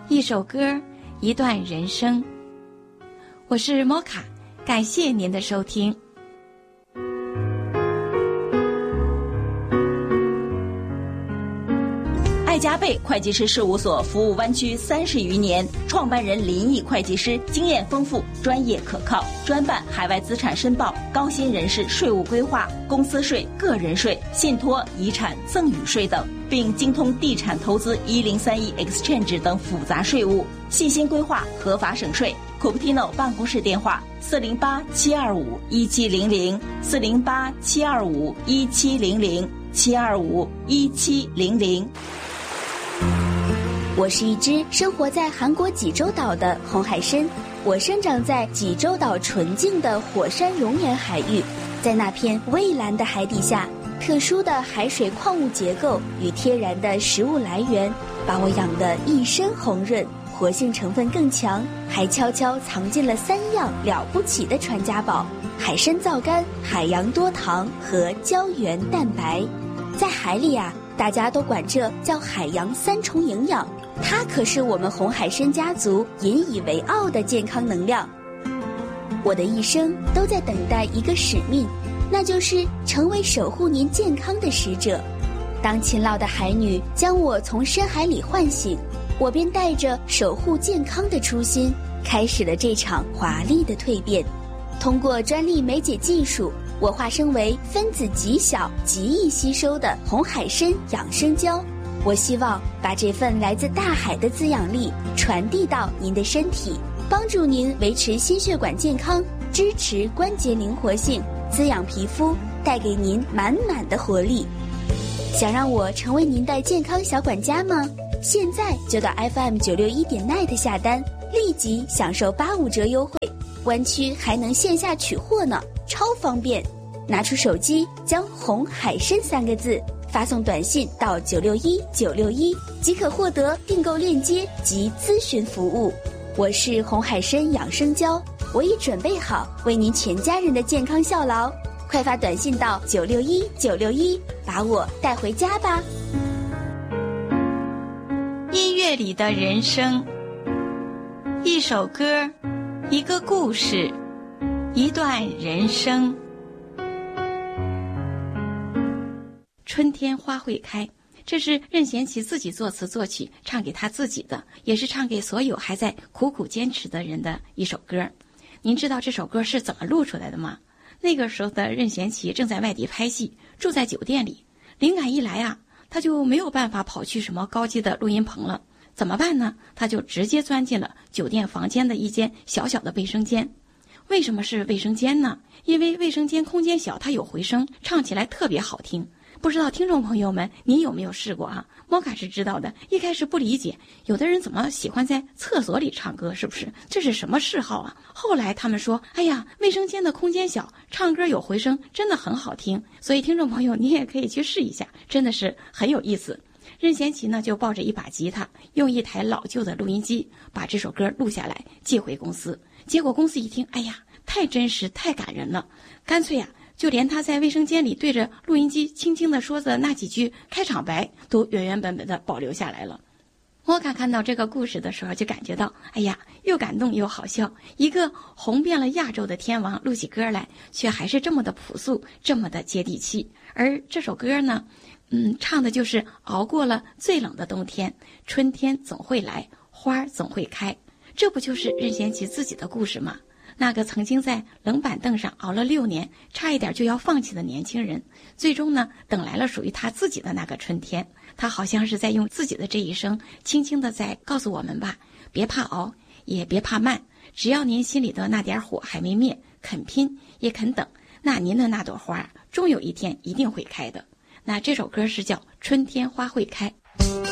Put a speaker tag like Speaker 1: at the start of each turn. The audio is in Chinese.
Speaker 1: 一首歌，一段人生。我是摩卡，感谢您的收听。
Speaker 2: 爱加倍会计师事务所服务湾区30余年，创办人林毅会计师经验丰富，专业可靠，专办海外资产申报、高薪人士税务规划、公司税、个人税、信托、遗产、赠与税等，并精通地产投资1031 Exchange 等复杂税务，细心规划，合法省税。Cupertino 办公室电话408-725-1700，408-725-1700，725-1700。
Speaker 3: 我是一只生活在韩国济州岛的红海参，我生长在济州岛纯净的火山熔岩海域，在那片蔚蓝的海底下，特殊的海水矿物结构与天然的食物来源，把我养得一身红润，活性成分更强，还悄悄藏进了3样了不起的传家宝：海参皂苷、海洋多糖和胶原蛋白。在海里啊，大家都管这叫海洋3重营养，它可是我们红海参家族引以为傲的健康能量。我的一生都在等待一个使命，那就是成为守护您健康的使者。当勤劳的海女将我从深海里唤醒，我便带着守护健康的初心，开始了这场华丽的蜕变。通过专利酶解技术，我化身为分子极小、极易吸收的红海参养生胶。我希望把这份来自大海的滋养力传递到您的身体，帮助您维持心血管健康，支持关节灵活性，滋养皮肤，带给您满满的活力。想让我成为您的健康小管家吗？现在就到 FM961.net 下单，立即享受85折优惠，湾区还能线下取货呢，超方便。拿出手机，将红海参3个字发送短信到961961，即可获得订购链接及咨询服务。我是红海参养生胶，我已准备好为您全家人的健康效劳，快发短信到961961，把我带回家吧。
Speaker 1: 音乐里的人生，一首歌，一个故事，一段人生。春天花会开，这是任贤齐自己作词作曲，唱给他自己的，也是唱给所有还在苦苦坚持的人的一首歌。您知道这首歌是怎么录出来的吗？那个时候的任贤齐正在外地拍戏，住在酒店里，灵感一来啊，他就没有办法跑去什么高级的录音棚了，怎么办呢？他就直接钻进了酒店房间的一间小小的卫生间。为什么是卫生间呢？因为卫生间空间小，它有回声，唱起来特别好听。不知道听众朋友们您有没有试过啊？摩卡是知道的，一开始不理解，有的人怎么喜欢在厕所里唱歌，是不是？这是什么嗜好啊？后来他们说，哎呀，卫生间的空间小，唱歌有回声，真的很好听。所以听众朋友你也可以去试一下，真的是很有意思。任贤齐呢就抱着一把吉他，用一台老旧的录音机把这首歌录下来寄回公司。结果公司一听，哎呀，太真实太感人了，干脆啊就连他在卫生间里对着录音机轻轻地说的那几句开场白都原原本本的保留下来了。摩卡看到这个故事的时候就感觉到，哎呀，又感动又好笑。一个红遍了亚洲的天王录起歌来，却还是这么的朴素，这么的接地气。而这首歌呢，唱的就是熬过了最冷的冬天，春天总会来，花总会开。这不就是任贤齐自己的故事吗？那个曾经在冷板凳上熬了6年，差一点就要放弃的年轻人，最终呢，等来了属于他自己的那个春天。他好像是在用自己的这一生，轻轻地在告诉我们吧，别怕熬，也别怕慢，只要您心里的那点火还没灭，肯拼也肯等，那您的那朵花终有一天一定会开的。那这首歌是叫《春天花会开》。